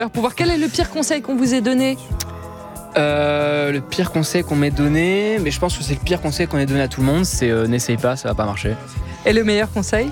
Alors pour voir quel est le pire conseil qu'on vous ait donné. Le pire conseil qu'on m'ait donné, mais je pense que c'est le pire conseil qu'on ait donné à tout le monde, c'est n'essaye pas, ça va pas marcher. Et le meilleur conseil?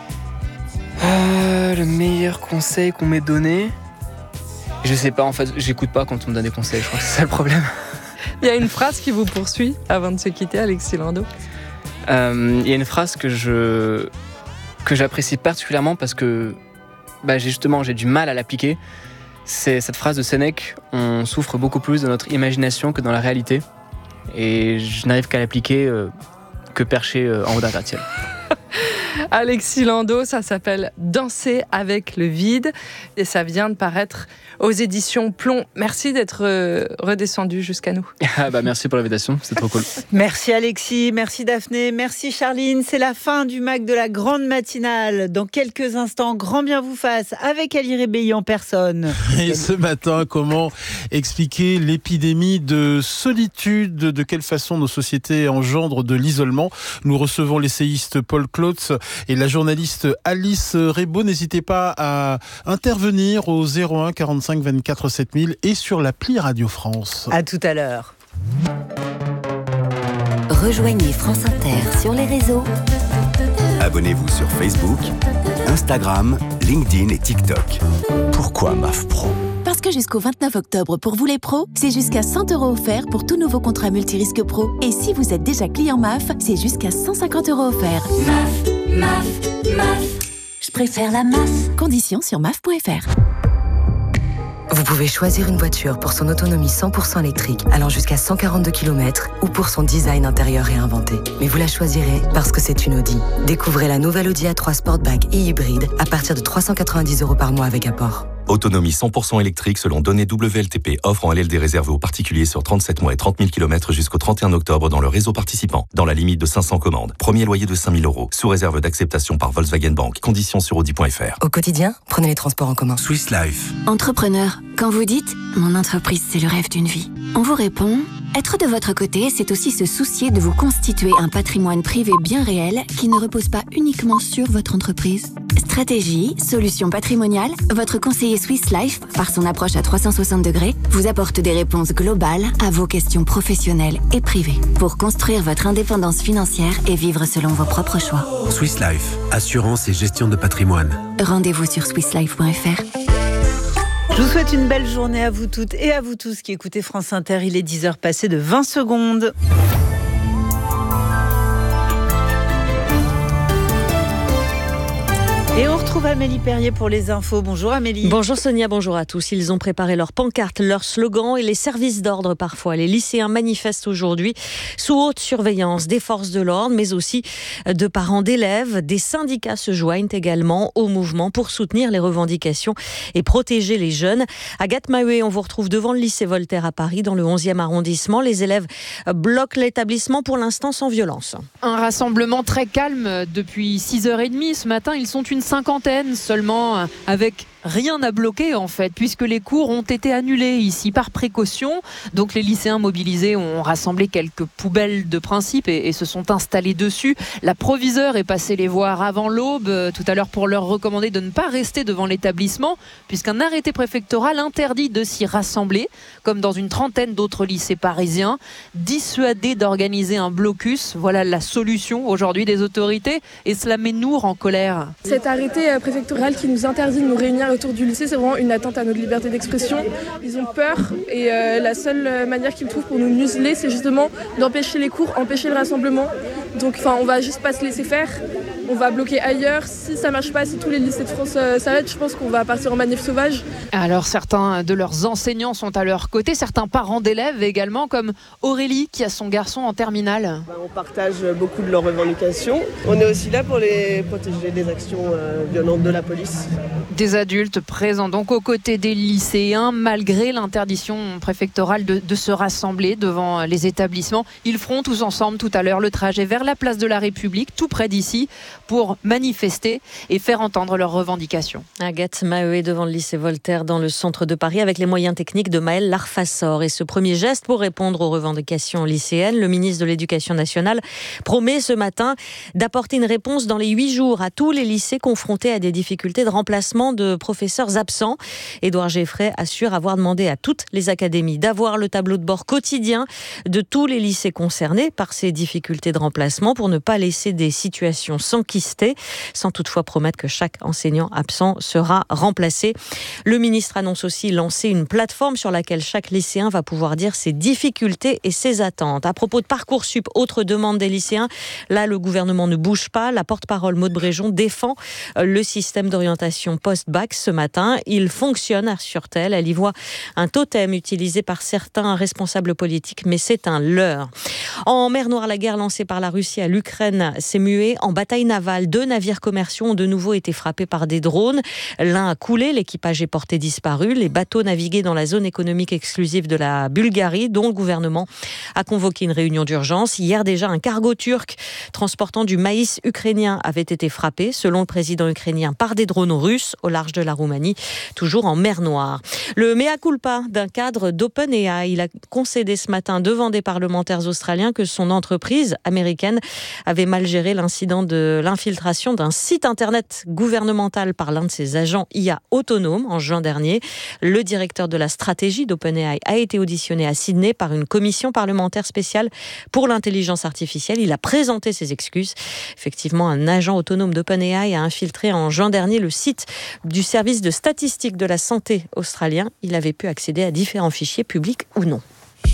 Le meilleur conseil qu'on m'ait donné, je sais pas, en fait, j'écoute pas quand on me donne des conseils, je crois que c'est ça le problème. Il y a une phrase qui vous poursuit avant de se quitter, Alexis Landau. Il y a une phrase que j'apprécie particulièrement parce que j'ai du mal à l'appliquer. C'est cette phrase de Sénèque: on souffre beaucoup plus de notre imagination que dans la réalité. Et je n'arrive qu'à l'appliquer que perché en haut d'un gratte-ciel. Alexis Landau, ça s'appelle Danser avec le vide et ça vient de paraître aux éditions Plomb. Merci d'être redescendu jusqu'à nous. Merci pour l'invitation, c'est trop cool. Merci Alexis, merci Daphné, merci Charline. C'est la fin du MAC de la grande matinale. Dans quelques instants, grand bien vous fasse avec Ali Rébeilly en personne. Et ce matin, comment expliquer l'épidémie de solitude? De quelle façon nos sociétés engendrent de l'isolement? Nous recevons l'essayiste Paul Klotz et la journaliste Alice Rebaud. N'hésitez pas à intervenir au 01 45 24 7000 et sur l'appli Radio France. À tout à l'heure. Rejoignez France Inter sur les réseaux. Abonnez-vous sur Facebook, Instagram, LinkedIn et TikTok. Pourquoi MAF Pro ? Parce que jusqu'au 29 octobre, pour vous les pros, c'est jusqu'à 100 € offerts pour tout nouveau contrat multirisque pro. Et si vous êtes déjà client MAF, c'est jusqu'à 150 € offerts. MAF. Je préfère la MAF. Conditions sur MAF.fr. Vous pouvez choisir une voiture pour son autonomie 100% électrique allant jusqu'à 142 km ou pour son design intérieur réinventé. Mais vous la choisirez parce que c'est une Audi. Découvrez la nouvelle Audi A3 Sportback et hybride à partir de 390 € par mois avec apport. Autonomie 100% électrique selon données WLTP, offre en LLD réservée aux particuliers sur 37 mois et 30 000 km jusqu'au 31 octobre dans le réseau participant, dans la limite de 500 commandes. Premier loyer de 5 000 €, sous réserve d'acceptation par Volkswagen Bank. Conditions sur Audi.fr. Au quotidien, prenez les transports en commun. Swiss Life. Entrepreneur, quand vous dites « Mon entreprise, c'est le rêve d'une vie », on vous répond « Être de votre côté, c'est aussi se soucier de vous constituer un patrimoine privé bien réel qui ne repose pas uniquement sur votre entreprise. » Stratégie, solutions patrimoniales, votre conseiller Swiss Life, par son approche à 360 degrés, vous apporte des réponses globales à vos questions professionnelles et privées pour construire votre indépendance financière et vivre selon vos propres choix. Swiss Life, assurance et gestion de patrimoine. Rendez-vous sur swisslife.fr. Je vous souhaite une belle journée à vous toutes et à vous tous qui écoutez France Inter. Il est 10h passé de 20 secondes. Et on retrouve Amélie Perrier pour les infos. Bonjour Amélie. Bonjour Sonia, bonjour à tous. Ils ont préparé leurs pancartes, leurs slogans et les services d'ordre parfois. Les lycéens manifestent aujourd'hui sous haute surveillance des forces de l'ordre, mais aussi de parents d'élèves. Des syndicats se joignent également au mouvement pour soutenir les revendications et protéger les jeunes. Agathe Maheué, on vous retrouve devant le lycée Voltaire à Paris, dans le 11e arrondissement. Les élèves bloquent l'établissement pour l'instant sans violence. Un rassemblement très calme depuis 6h30 ce matin. Ils sont une cinquantaine seulement, avec rien à bloquer en fait, puisque les cours ont été annulés ici par précaution. Donc les lycéens mobilisés ont rassemblé quelques poubelles de principe et se sont installés dessus. La proviseure est passée les voir avant l'aube tout à l'heure pour leur recommander de ne pas rester devant l'établissement, puisqu'un arrêté préfectoral interdit de s'y rassembler, comme dans une trentaine d'autres lycées parisiens. Dissuader d'organiser un blocus, voilà la solution aujourd'hui des autorités, et cela met Nour en colère. Cet arrêté préfectoral qui nous interdit de nous réunir autour du lycée, c'est vraiment une atteinte à notre liberté d'expression. Ils ont peur et la seule manière qu'ils trouvent pour nous museler, c'est justement d'empêcher les cours, empêcher le rassemblement. Donc on va juste pas se laisser faire. On va bloquer ailleurs. Si ça marche pas, si tous les lycées de France s'arrêtent, je pense qu'on va partir en manif sauvage. Alors certains de leurs enseignants sont à leur côté, certains parents d'élèves également, comme Aurélie qui a son garçon en terminale. On partage beaucoup de leurs revendications. On est aussi là pour les protéger des actions violentes de la police. Des adultes présents donc aux côtés des lycéens, malgré l'interdiction préfectorale de se rassembler devant les établissements. Ils feront tous ensemble tout à l'heure le trajet vers la place de la République, tout près d'ici, pour manifester et faire entendre leurs revendications. Agathe Maheué devant le lycée Voltaire dans le centre de Paris avec les moyens techniques de Maël Larfassor. Et ce premier geste pour répondre aux revendications lycéennes, le ministre de l'Éducation nationale promet ce matin d'apporter une réponse dans les 8 jours à tous les lycées confrontés à des difficultés de remplacement de professeurs absents. Édouard Geffray assure avoir demandé à toutes les académies d'avoir le tableau de bord quotidien de tous les lycées concernés par ces difficultés de remplacement pour ne pas laisser des situations s'enquister, sans toutefois promettre que chaque enseignant absent sera remplacé. Le ministre annonce aussi lancer une plateforme sur laquelle chaque lycéen va pouvoir dire ses difficultés et ses attentes. À propos de Parcoursup, autre demande des lycéens, là le gouvernement ne bouge pas. La porte-parole Maud Bréjon défend le système d'orientation post-bac ce matin. Il fonctionne, assure-t-elle. Elle y voit un totem utilisé par certains responsables politiques, mais c'est un leurre. En mer Noire, la guerre lancée par la Russie à l'Ukraine s'est muée en bataille navale. 2 navires commerciaux ont de nouveau été frappés par des drones. L'un a coulé, l'équipage est porté disparu. Les bateaux naviguaient dans la zone économique exclusive de la Bulgarie, dont le gouvernement a convoqué une réunion d'urgence. Hier déjà, un cargo turc transportant du maïs ukrainien avait été frappé, selon le président ukrainien, par des drones russes au large de la Roumanie, toujours en mer Noire. Le mea culpa d'un cadre d'OpenAI. Il a concédé ce matin devant des parlementaires australiens que son entreprise américaine avait mal géré l'incident de l'infiltration d'un site internet gouvernemental par l'un de ses agents IA autonomes en juin dernier. Le directeur de la stratégie d'OpenAI a été auditionné à Sydney par une commission parlementaire spéciale pour l'intelligence artificielle. Il a présenté ses excuses. Effectivement, un agent autonome d'OpenAI a infiltré en juin dernier le site du service de statistique de la santé australien. Il avait pu accéder à différents fichiers publics ou non.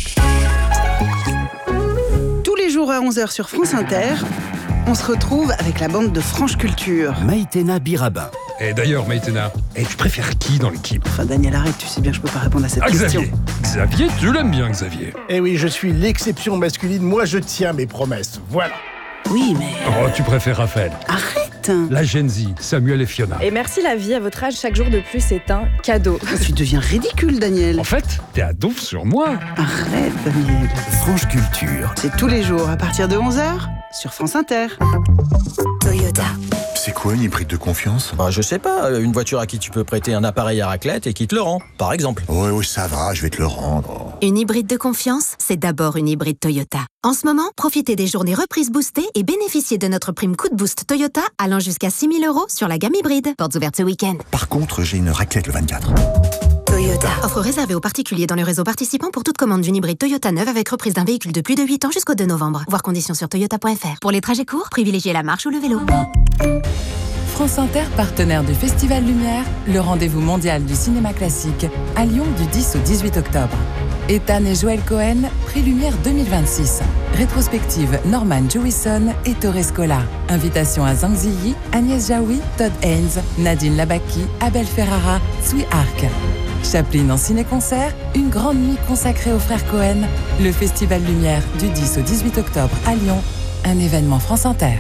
Tous les jours à 11h sur France Inter, on se retrouve avec la bande de Franche Culture. Maïtena Birabin. Et d'ailleurs, Maïtena, tu préfères qui dans l'équipe ? Enfin, Daniel, arrête, tu sais bien que je peux pas répondre à cette question. Xavier, tu l'aimes bien, Xavier. Eh oui, je suis l'exception masculine, moi je tiens mes promesses, voilà. Oui, mais... Oh, tu préfères Raphaël. Arrête. La Gen Z, Samuel et Fiona. Et merci la vie, à votre âge, chaque jour de plus est un cadeau. Tu deviens ridicule, Daniel. En fait, t'es à donf sur moi. Arrête, Daniel. Franche Culture. C'est tous les jours, à partir de 11h, sur France Inter. Toyota. C'est quoi une hybride de confiance ? Je sais pas, une voiture à qui tu peux prêter un appareil à raclette et qui te le rend, par exemple. Oui, ça va, je vais te le rendre. Une hybride de confiance, c'est d'abord une hybride Toyota. En ce moment, profitez des journées reprises boostées et bénéficiez de notre prime coup de boost Toyota allant jusqu'à 6 000 € sur la gamme hybride. Portes ouvertes ce week-end. Par contre, j'ai une raclette le 24. Toyota. Offre réservée aux particuliers dans le réseau participant pour toute commande d'une hybride Toyota neuve avec reprise d'un véhicule de plus de 8 ans jusqu'au 2 novembre. Voir conditions sur toyota.fr. Pour les trajets courts, privilégiez la marche ou le vélo. France Inter, partenaire du Festival Lumière, le rendez-vous mondial du cinéma classique, à Lyon du 10 au 18 octobre. Ethan et Joël Cohen, prix Lumière 2026. Rétrospective Norman Jewison et Torres Scola. Invitation à Zhang Ziyi, Agnès Jaoui, Todd Haynes, Nadine Labaki, Abel Ferrara, Sui Arc. Chaplin en ciné-concert, une grande nuit consacrée aux frères Cohen. Le Festival Lumière du 10 au 18 octobre à Lyon. Un événement France Inter.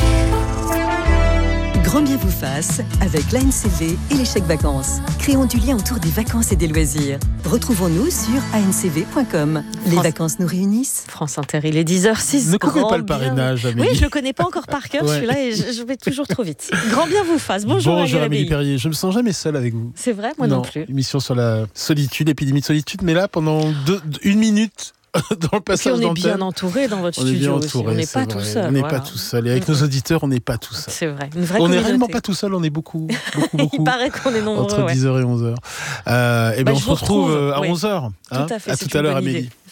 Grand bien vous fasse avec l'ANCV et les chèques vacances. Créons du lien autour des vacances et des loisirs. Retrouvons-nous sur ancv.com. Les vacances nous réunissent. France Inter, il est 10h06. Ne coupez pas le parrainage, Amélie. Oui, je le connais pas encore par cœur, celui-là, et je vais toujours trop vite. Grand bien vous fasse. Bonjour Amélie Perrier. Je me sens jamais seul avec vous. C'est vrai, moi non plus. Émission sur la solitude, épidémie de solitude, mais là, pendant 1 minute... dans le passage on est d'antenne. bien entouré dans votre studio aussi. On n'est pas tout seul. On n'est pas tout seul. Et avec nos auditeurs, on n'est pas tout seul. C'est vrai. Une vraie on communauté. n'est réellement pas tout seul, on est beaucoup. Il paraît qu'on est nombreux. Entre 10h et 11h. Et ben on se retrouve à 11h. Tout à fait. À tout à l'heure, Amélie.